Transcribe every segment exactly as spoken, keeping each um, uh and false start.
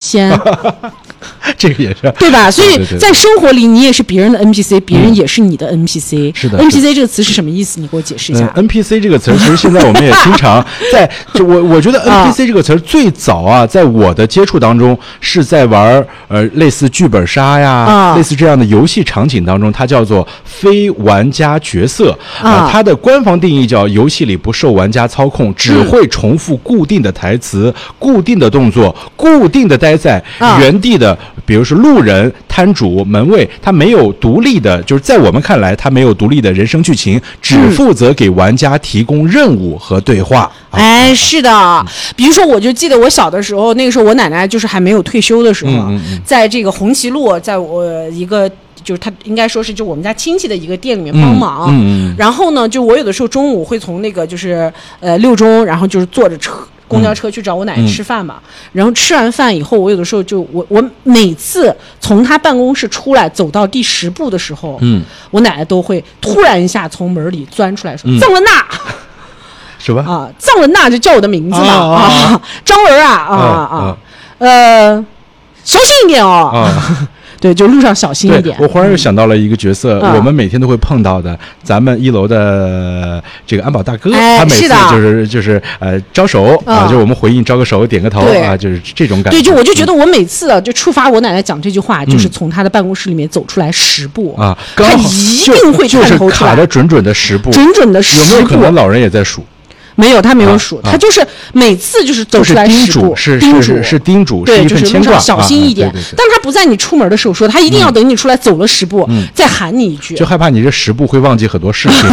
仙。 这个也是对吧？所以在生活里你也是别人的 N P C， 别人也是你的 N P C。 是的 ，N P C 这个词是什么意思？你给我解释一下。 嗯、N P C 这个词其实现在我们也经常在，就我我觉得 N P C 这个词最早啊，在我的接触当中是在玩呃类似剧本杀呀、啊、类似这样的游戏场景当中，它叫做非玩家角色啊、呃，它的官方定义叫游戏里不受玩家操控，只会重复固定的台词、嗯、固定的动作、固定的待在原地的。比如说路人、摊主、门卫，他没有独立的，就是在我们看来，他没有独立的人生剧情，只负责给玩家提供任务和对话。 嗯、哎，是的，比如说，我就记得我小的时候，那个时候我奶奶就是还没有退休的时候，嗯嗯嗯在这个红旗路，在我一个。就是他应该说是就我们家亲戚的一个店里面帮忙，嗯嗯、然后呢，就我有的时候中午会从那个就是呃六中，然后就是坐着车公交车去找我奶奶吃饭嘛，嗯、然后吃完饭以后，我有的时候就我我每次从他办公室出来走到第十步的时候，嗯，我奶奶都会突然一下从门里钻出来说：“藏文娜。” 什么啊？藏文娜就叫我的名字嘛啊，啊张文啊啊啊，啊呃，小心一点哦。啊对，就路上小心一点。 我忽然又想到了一个角色，嗯、我们每天都会碰到的，咱们一楼的这个安保大哥， 哎、 他每次就是就是呃招手、嗯、啊，就是我们回应招个手，点个头啊，就是这种感觉。 对，就我就觉得我每次啊，就触发我奶奶讲这句话，嗯、就是从她的办公室里面走出来十步啊， 她一定会探头出来，就是卡的准准的十步， 准准的十步。 有没有可能老人也在数？ 没有，他没有数，啊、他就是每次就是走出来十步， 是叮嘱， 是叮嘱， 对， 是一份牵挂， 就是小心一点。 啊、对对对， 但他不在你出门的时候说，他一定要等你出来走了十步，嗯、再喊你一句， 就害怕你这十步会忘记很多事情。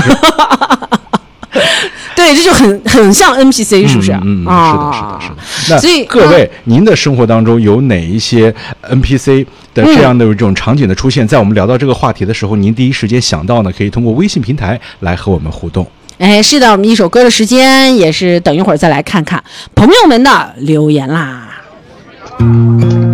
对，这就很很像 N P C， 是不是？ 嗯，嗯啊， 是的，是的，是的。那所以各位，嗯、您的生活当中有哪一些 N P C 的这样的这种场景的出现？嗯、在我们聊到这个话题的时候，您第一时间想到呢？可以通过微信平台来和我们互动。 哎，是的，我们一首歌的时间也是等一会儿再来看看朋友们的留言啦。